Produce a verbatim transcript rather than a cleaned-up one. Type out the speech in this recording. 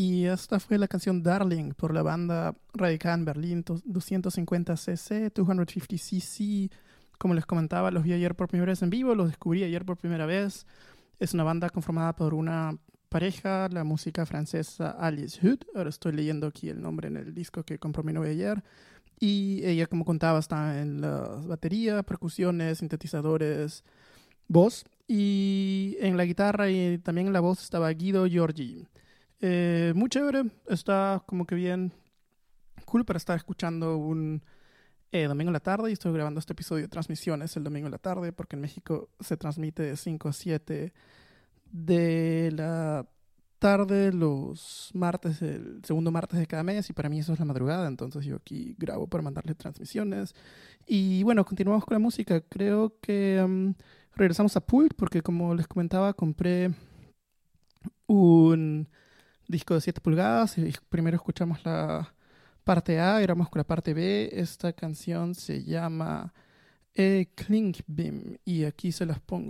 Y esta fue la canción Darling por la banda radicada en Berlín, doscientos cincuenta cc, doscientos cincuenta cc. Como les comentaba, los vi ayer por primera vez en vivo, los descubrí ayer por primera vez. Es una banda conformada por una pareja, la música francesa Alice Hood. Ahora estoy leyendo aquí el nombre en el disco que compró mi novia ayer. Y ella, como contaba, está en las baterías, percusiones, sintetizadores, voz. Y en la guitarra y también en la voz estaba Guido Giorgi. Eh, muy chévere, está como que bien cool para estar escuchando un eh, domingo en la tarde. Y estoy grabando este episodio de transmisiones el domingo en la tarde porque en México se transmite de cinco a siete de la tarde los martes, el segundo martes de cada mes, y para mí eso es la madrugada. Entonces yo aquí grabo para mandarle transmisiones. Y bueno, continuamos con la música. Creo que um, regresamos a Pult porque, como les comentaba, compré un disco de siete pulgadas y primero escuchamos la parte A y ahora con la parte B. Esta canción se llama eh, Klinkbim y aquí se las pongo.